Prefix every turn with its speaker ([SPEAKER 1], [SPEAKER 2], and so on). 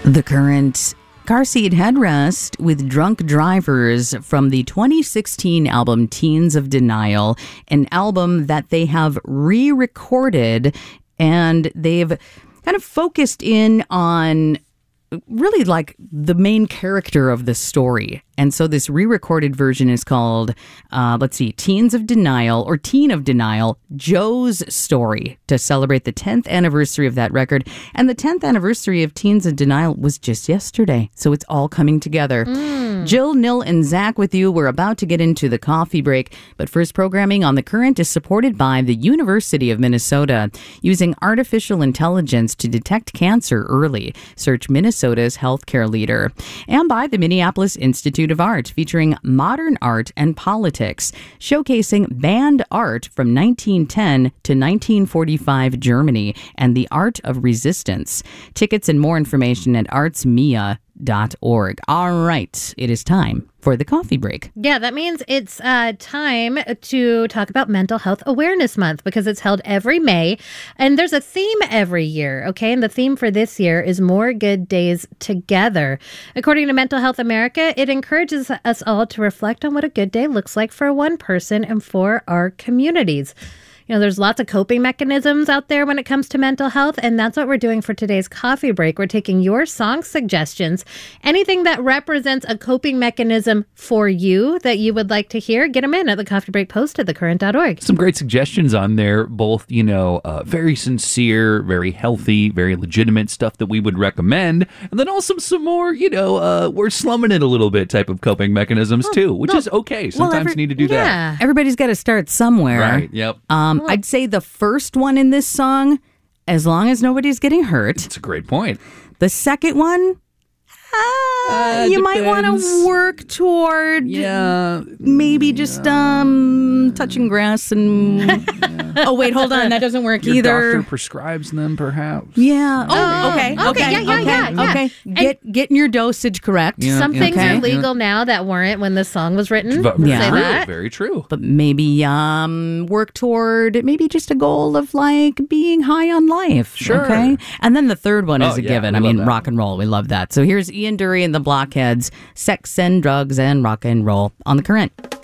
[SPEAKER 1] The Current car seat headrest with drunk drivers from the 2016 album Teens of Denial, an album that they have re-recorded, and they've kind of focused in on really like the main character of the story. And so this re-recorded version is called, Teens of Denial, or Teen of Denial, Joe's Story, to celebrate the 10th anniversary of that record. And the 10th anniversary of Teens of Denial was just yesterday. So it's all coming together. Jill, Nil, and Zach with you. We're about to get into the coffee break. But first, programming on The Current is supported by the University of Minnesota, using artificial intelligence to detect cancer early. Search Minnesota's healthcare leader. And by the Minneapolis Institute of Art, featuring modern art and politics, showcasing banned art from 1910 to 1945 Germany and the art of resistance. Tickets and more information at artsmia.org. All right, it is time for the coffee break.
[SPEAKER 2] Yeah, that means it's time to talk about Mental Health Awareness Month, because it's held every May, and there's a theme every year, okay? And the theme for this year is More Good Days Together. According to Mental Health America, it encourages us all to reflect on what a good day looks like for one person and for our communities. You know, there's lots of coping mechanisms out there when it comes to mental health, and that's what we're doing for today's coffee break. We're taking your song suggestions, anything that represents a coping mechanism for you that you would like to hear, get them in at the coffee break post at thecurrent.org.
[SPEAKER 3] Some great suggestions on there, both, very sincere, very healthy, very legitimate stuff that we would recommend, and then also some more, we're slumming it a little bit type of coping mechanisms too, which is okay. Sometimes you need to do that.
[SPEAKER 1] Everybody's got to start somewhere.
[SPEAKER 3] Right, yep.
[SPEAKER 1] I'd say the first one in this song, as long as nobody's getting hurt.
[SPEAKER 3] That's a great point.
[SPEAKER 1] The second one, you might want to work toward maybe just touching grass and... Oh, wait, hold on. That doesn't work
[SPEAKER 3] Your
[SPEAKER 1] either.
[SPEAKER 3] doctor prescribes them, perhaps.
[SPEAKER 1] Yeah. Oh, okay.
[SPEAKER 2] Yeah.
[SPEAKER 1] Okay. Getting your dosage correct.
[SPEAKER 3] Yeah,
[SPEAKER 2] Some things
[SPEAKER 1] okay.
[SPEAKER 2] are legal now that weren't when the song was written.
[SPEAKER 3] But
[SPEAKER 2] Say
[SPEAKER 1] Yeah.
[SPEAKER 2] that.
[SPEAKER 3] Very true.
[SPEAKER 1] But maybe work toward maybe just a goal of like being high on life.
[SPEAKER 3] Sure.
[SPEAKER 1] Okay. And then the third one is a given.
[SPEAKER 3] we
[SPEAKER 1] I mean,
[SPEAKER 3] love that.
[SPEAKER 1] rock and roll. We love that. So here's Ian Dury and the Blockheads, Sex and Drugs and Rock and Roll on The Current.